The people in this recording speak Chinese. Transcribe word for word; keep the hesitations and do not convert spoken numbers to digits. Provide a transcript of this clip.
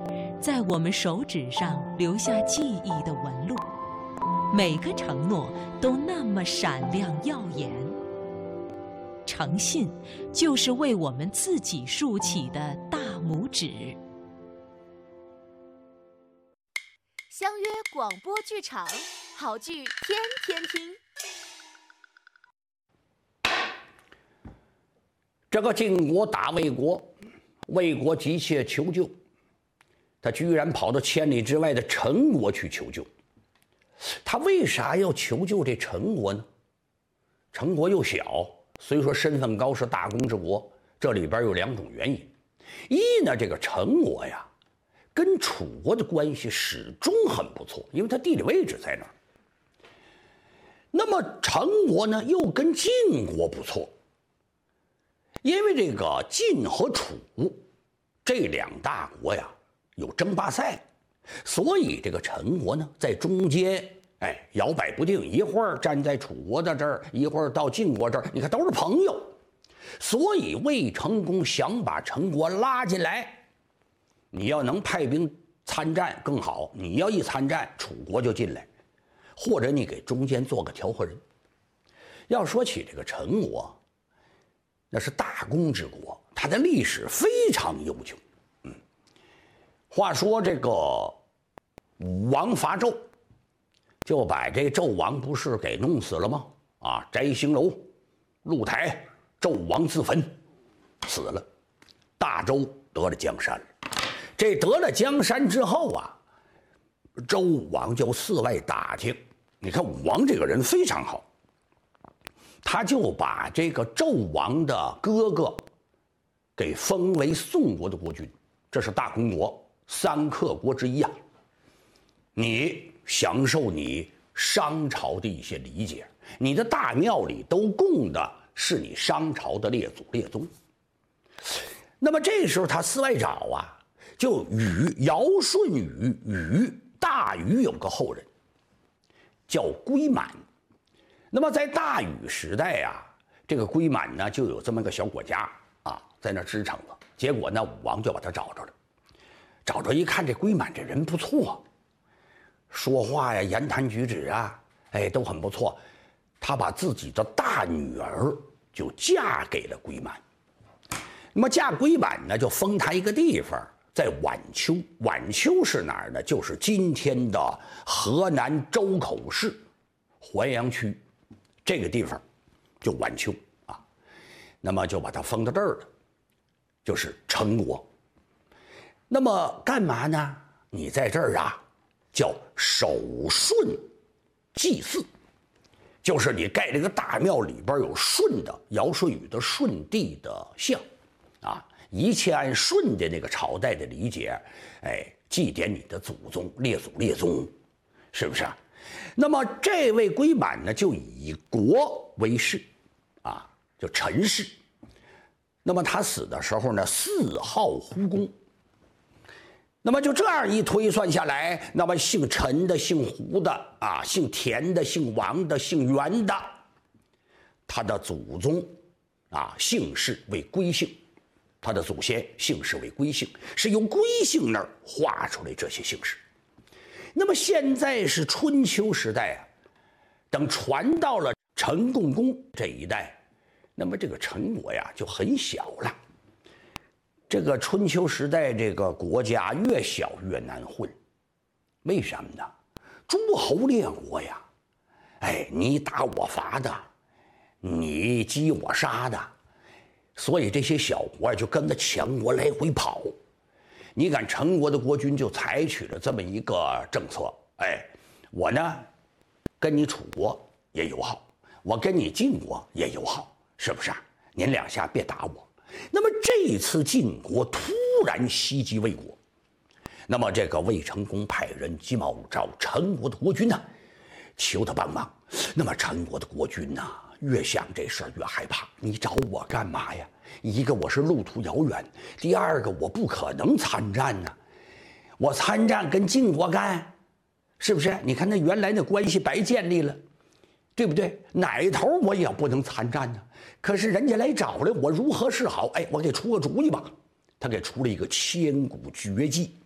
在我们手指上留下记忆的纹路。每个承诺都那么闪亮耀眼。诚信就是为我们自己竖起的大拇指。 相约广播剧场，好剧天天听。 这个晋国打魏国，魏国急切求救，他居然跑到千里之外的陈国去求救。他为啥要求救这陈国呢？陈国又小，虽说身份高，是大公之国，这里边有两种原因。一呢，这个陈国呀，跟楚国的关系始终很不错，因为它地理位置在那儿。那么陈国呢，又跟晋国不错，因为这个晋和楚这两大国呀有争霸赛，所以这个陈国呢在中间，哎，摇摆不定，一会儿站在楚国的这儿，一会儿到晋国这儿，你看都是朋友。所以魏成功想把陈国拉进来，你要能派兵参战更好，你要一参战，楚国就进来，或者你给中间做个调和人。要说起这个陈国，那是大公之国，它的历史非常悠久。嗯，话说这个武王伐纣，就把这纣王不是给弄死了吗？啊，摘星楼，露台，纣王自焚，死了。大周得了江山了。这得了江山之后啊，周武王就四外打听。你看武王这个人非常好，他就把这个纣王的哥哥给封为宋国的国君，这是大公国三克国之一啊。你享受你商朝的一些理解，你的大庙里都供的是你商朝的列祖列宗。那么这时候他四外找啊，就禹尧舜禹禹大禹有个后人叫归满。那么在大禹时代啊，这个归满呢就有这么个小国家啊，在那支撑了。结果呢，武王就把他找着了，找着一看，这归满这人不错，说话呀、言谈举止啊，哎，都很不错。他把自己的大女儿就嫁给了归满。那么嫁归满呢，就封他一个地方，在宛丘。宛丘是哪儿呢？就是今天的河南周口市淮阳区这个地方，就宛丘啊。那么就把他封到这儿了，就是陈国。那么干嘛呢？你在这儿啊，叫守舜祭祀，就是你盖这个大庙里边有舜的尧舜禹的舜帝的像啊，一切按舜的那个朝代的理解，哎，祭奠你的祖宗列祖列宗，是不是啊？那么这位归满呢，就以国为氏啊，就陈氏。那么他死的时候呢，谥号胡公。那么就这样一推算下来，那么姓陈的、姓胡的啊，姓田的、姓王的、姓袁的，他的祖宗啊姓氏为归姓，他的祖先姓氏为归姓，是由归姓那儿划出来这些姓氏。那么现在是春秋时代啊，等传到了陈共公这一代，那么这个陈国呀就很小了。这个春秋时代，这个国家越小越难混，为什么呢？诸侯列国呀，哎，你打我伐的，你击我杀的，所以这些小国就跟着强国来回跑。你看陈国的国君就采取了这么一个政策，哎，我呢跟你楚国也友好，我跟你晋国也友好，是不是啊？您两下别打我。那么这次晋国突然袭击魏国，那么这个魏成功派人急忙找陈国的国君呢、啊，求他帮忙。那么陈国的国君呢、啊，越想这事儿越害怕，你找我干嘛呀？一个我是路途遥远，第二个我不可能参战呢、啊。我参战跟晋国干，是不是？你看那原来的关系白建立了，对不对？哪头我也不能参战呢。可是人家来找来，我如何是好？哎，我给出个主意吧。他给出了一个千古绝技，